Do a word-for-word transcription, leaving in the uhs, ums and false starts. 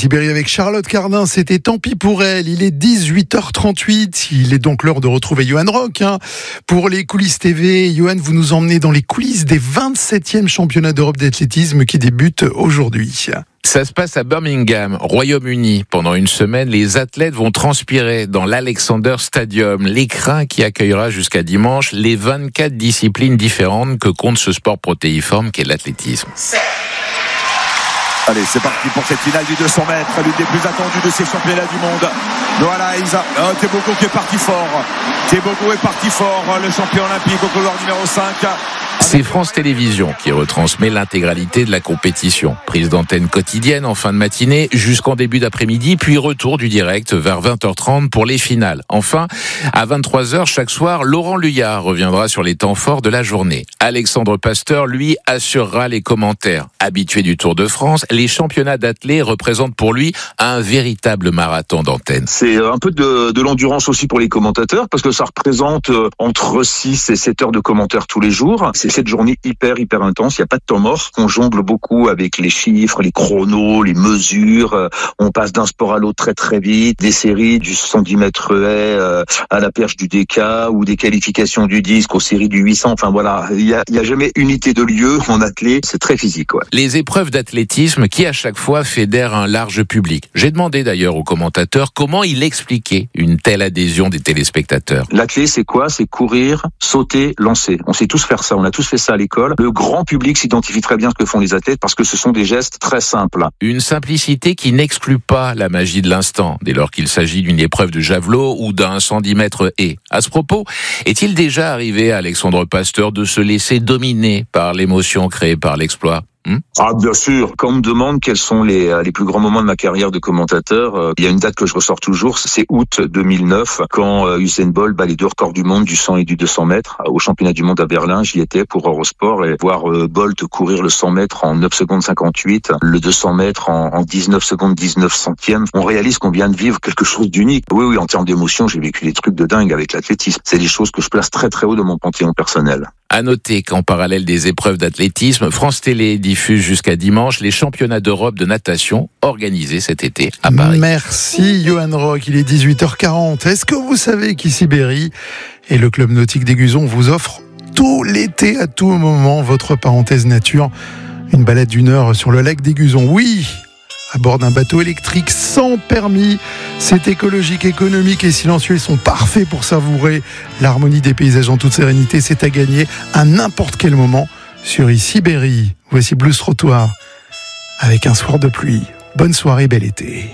Sibérie avec Charlotte Cardin, c'était tant pis pour elle. Il est dix-huit heures trente-huit. Il est donc l'heure de retrouver Johan Rock hein. Pour les coulisses T V. Johan, vous nous emmenez dans les coulisses des vingt-septièmes championnats d'Europe d'athlétisme qui débutent aujourd'hui. Ça se passe à Birmingham, Royaume-Uni. Pendant une semaine, les athlètes vont transpirer dans l'Alexander Stadium, l'écrin qui accueillera jusqu'à dimanche les vingt-quatre disciplines différentes que compte ce sport protéiforme qu'est l'athlétisme. Allez, c'est parti pour cette finale du deux cents mètres, l'une des plus attendues de ces championnats du monde. Voilà, Isa. Oh, Tebogo qui est parti fort. Tebogo est parti fort, le champion olympique au couloir numéro cinq. C'est France Télévisions qui retransmet l'intégralité de la compétition. Prise d'antenne quotidienne en fin de matinée jusqu'en début d'après-midi, puis retour du direct vers vingt heures trente pour les finales. Enfin, à vingt-trois heures chaque soir, Laurent Luyard reviendra sur les temps forts de la journée. Alexandre Pasteur, lui, assurera les commentaires. Habitué du Tour de France, les championnats d'athlètes représentent pour lui un véritable marathon d'antenne. C'est un peu de, de l'endurance aussi pour les commentateurs, parce que ça représente entre six et sept heures de commentaires tous les jours. C'est cette journée hyper, hyper intense. Il n'y a pas de temps mort. On jongle beaucoup avec les chiffres, les chronos, les mesures. On passe d'un sport à l'autre très, très vite. Des séries du cent dix mètres haies à la perche du D K ou des qualifications du disque aux séries du huit cents. Enfin, voilà. Il n'y a, il y a jamais unité de lieu en athlète. C'est très physique, ouais. Les épreuves d'athlétisme qui, à chaque fois, fédèrent un large public. J'ai demandé d'ailleurs au commentateur comment il expliquait une telle adhésion des téléspectateurs. L'athlète, c'est quoi? C'est courir, sauter, lancer. On sait tous faire ça. On a tous fait ça à l'école. Le grand public s'identifie très bien à ce que font les athlètes parce que ce sont des gestes très simples. Une simplicité qui n'exclut pas la magie de l'instant, dès lors qu'il s'agit d'une épreuve de javelot ou d'un cent dix mètres haies. À ce propos, est-il déjà arrivé à Alexandre Pasteur de se laisser dominer par l'émotion créée par l'exploit ? Hmm ah bien sûr. Quand on me demande quels sont les les plus grands moments de ma carrière de commentateur, euh, il y a une date que je ressors toujours, c'est août deux mille neuf, quand euh, Usain Bolt bat les deux records du monde du cent et du deux cents mètres au championnat du monde à Berlin. J'y étais pour Eurosport et voir euh, Bolt courir le cent mètres en neuf secondes cinquante-huit, le deux cents mètres en, en dix-neuf secondes dix-neuf centièmes. On réalise qu'on vient de vivre quelque chose d'unique. Oui, oui, en termes d'émotion, j'ai vécu des trucs de dingue avec l'athlétisme. C'est des choses que je place très très haut dans mon panthéon personnel. À noter qu'en parallèle des épreuves d'athlétisme, France Télé diffuse jusqu'à dimanche les championnats d'Europe de natation organisés cet été à Paris. Merci Johan Rock, il est dix-huit heures quarante. Est-ce que vous savez qu'I Sibérie et le club nautique d'Aiguzon vous offrent tout l'été, à tout moment, votre parenthèse nature, une balade d'une heure sur le lac d'Aiguzon? Oui, à bord d'un bateau électrique sans permis. C'est écologique, économique et silencieux. Ils sont parfaits pour savourer l'harmonie des paysages en toute sérénité. C'est à gagner à n'importe quel moment sur I Sibérie. Voici Blues Trottoir avec un soir de pluie. Bonne soirée, bel été.